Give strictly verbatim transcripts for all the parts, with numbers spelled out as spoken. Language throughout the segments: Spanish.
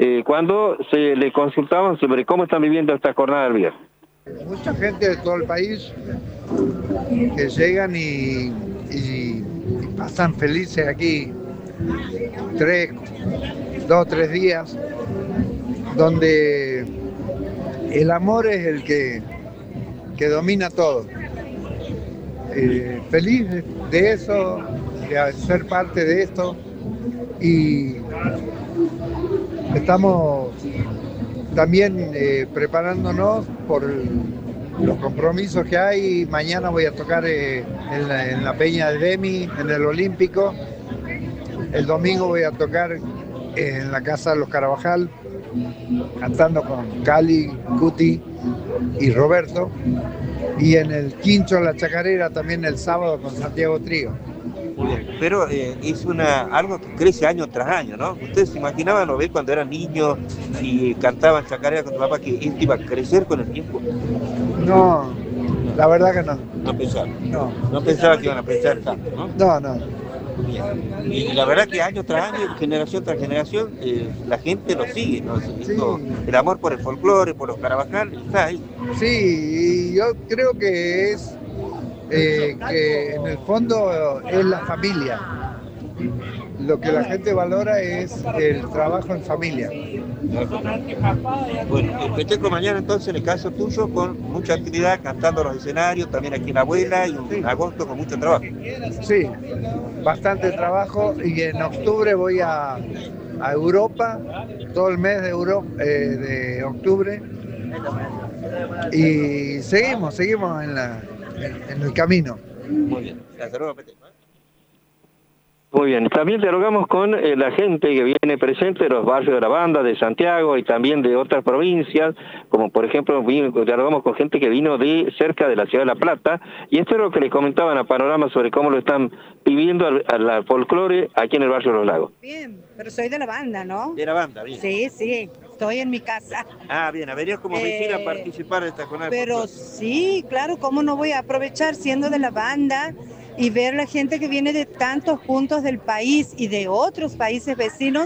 eh, cuando se le consultaban sobre cómo están viviendo esta jornada del viernes. Mucha gente de todo el país que llegan y, y, y pasan felices aquí tres, dos, tres días, donde el amor es el que, que domina todo. Eh, feliz de, de eso, de ser parte de esto, y estamos también eh, preparándonos por el, los compromisos que hay. Mañana voy a tocar eh, en, la, en la Peña de Demi, en el Olímpico. El domingo voy a tocar en la Casa de los Carabajal, cantando con Cali, Cuti y Roberto. Y en el Quincho La Chacarera también el sábado con Santiago Trío. Muy bien, pero eh, es una, algo que crece año tras año, ¿no? ¿Ustedes se imaginaban o ven cuando eran niños y cantaban chacarera con tu papá que esto iba a crecer con el tiempo? No, la verdad que no. No pensaba. No. No pensaba que iban a pensar tanto, ¿no? No, no. Bien. Y la verdad que año tras año, generación tras generación, eh, la gente lo sigue, ¿no? Sí. El amor por el folclore, por los Carabajal, está ahí. Sí, y yo creo que es eh, que en el fondo es la familia. Lo que la gente valora es el trabajo en familia. Bueno, el festejo mañana entonces, en el caso tuyo, con mucha actividad, cantando los escenarios, también aquí en La Abuela, y en agosto con mucho trabajo. Sí, bastante trabajo, y en octubre voy a, a Europa, todo el mes de, Euro, eh, de octubre, y seguimos, seguimos en, la, en, en el camino. Muy bien, hasta luego, Pete. Muy bien, también dialogamos con eh, la gente que viene presente de los barrios de la Banda, de Santiago y también de otras provincias, como por ejemplo dialogamos con gente que vino de cerca de la ciudad de La Plata, y esto es lo que les comentaban a Panorama sobre cómo lo están viviendo al, al folclore aquí en el barrio de Los Lagos. Bien, pero soy de la banda, ¿no? De la banda, bien. Sí, sí, estoy en mi casa. Ah, bien, a venir como vecina Eh, a participar de esta jornada. Pero sí, claro, ¿cómo no voy a aprovechar siendo de la banda y ver la gente que viene de tantos puntos del país y de otros países vecinos,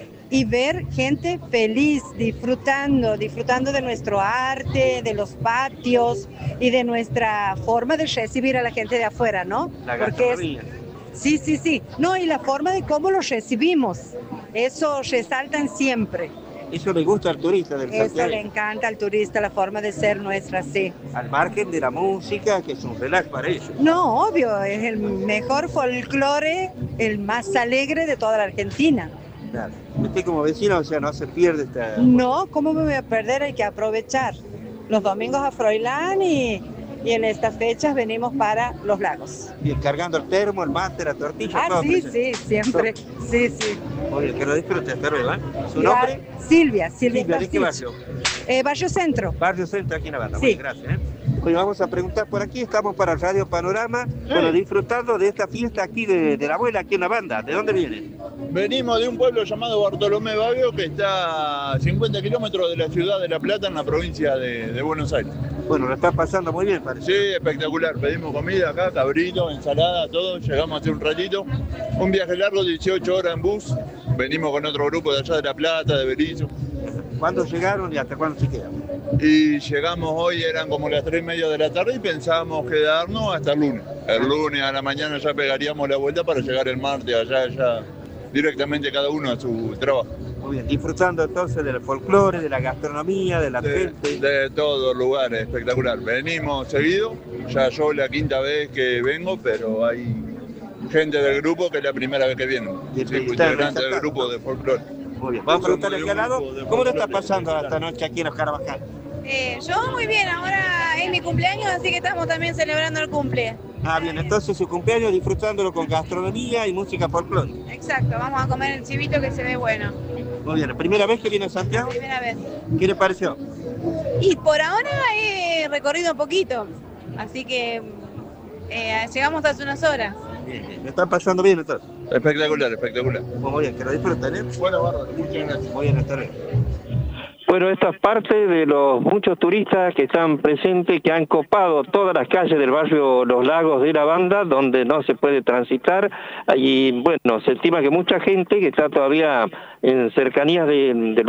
y ver gente feliz, disfrutando, disfrutando de nuestro arte, de los patios y de nuestra forma de recibir a la gente de afuera, ¿no? La Porque gastronomía. es, sí, sí, sí. No, y la forma de cómo los recibimos, eso resaltan siempre. Eso le gusta al turista del Eso Santiago. le encanta al turista, la forma de ser nuestra, sí. Al margen de la música, que es un relax para ellos. No, obvio, es el mejor folclore, el más alegre de toda la Argentina. Claro. Usted como vecina, o sea, no se pierde esta... No, ¿cómo me voy a perder? Hay que aprovechar. Los domingos a Froilán y, y en estas fechas venimos para Los Lagos. Y cargando el termo, el mate, la tortilla, Ah, todo sí, presente. sí, siempre. Sí, sí. Oye, que lo disfrute, hasta luego, ¿eh? ¿Su Ya, nombre? Silvia, Silvia. Silvia, ¿de qué Pastich. barrio? Eh, Barrio Centro. Barrio Centro, aquí en La Banda. Sí. Muy gracias, ¿eh? Hoy vamos a preguntar por aquí, estamos para Radio Panorama, bueno, disfrutando de esta fiesta aquí de, de La Abuela, aquí en La Banda. ¿De dónde vienen? Venimos de un pueblo llamado Bartolomé Babio, que está a cincuenta kilómetros de la ciudad de La Plata, en la provincia de, de Buenos Aires. Bueno, lo está pasando muy bien, parece. Sí, espectacular. Pedimos comida acá, cabrito, ensalada, todo. Llegamos hace un ratito. Un viaje largo, dieciocho horas en bus. Venimos con otro grupo de allá de La Plata, de Berizo. ¿Cuándo llegaron y hasta cuándo se quedan? Y llegamos hoy, eran como las tres y media de la tarde, y pensábamos quedarnos hasta el lunes. El lunes a la mañana ya pegaríamos la vuelta para llegar el martes allá, ya directamente cada uno a su trabajo. Muy bien, disfrutando entonces del folclore, de la gastronomía, de la De, gente. de todos lugares, espectacular. Venimos seguido, ya yo la quinta vez que vengo, pero hay gente del grupo que es la primera vez que viene. Y Sí, está integrante del resaltando. grupo de folclore. Muy bien, vamos a preguntarle Somos aquí al de un lado, grupo de ¿cómo lo está folclore pasando espectacular. esta noche aquí en los Carabajal? Eh, yo muy bien, ahora es mi cumpleaños, así que estamos también celebrando el cumple. Ah, bien, entonces su cumpleaños disfrutándolo con gastronomía y música folclórica. Exacto, vamos a comer el chivito que se ve bueno. Muy bien, ¿la primera vez que viene a Santiago? Primera vez. ¿Qué le pareció? Y por ahora he recorrido un poquito, así que eh, llegamos hace unas horas. Bien, bien. ¿Me están pasando bien entonces? Espectacular, espectacular. Muy bien, que lo disfruten, ¿eh? Bueno, bárbaro, muchas gracias. Muy bien, hasta luego. Bueno, esta es parte de los muchos turistas que están presentes, que han copado todas las calles del barrio Los Lagos de La Banda, donde no se puede transitar. Y bueno, se estima que mucha gente que está todavía en cercanías de, de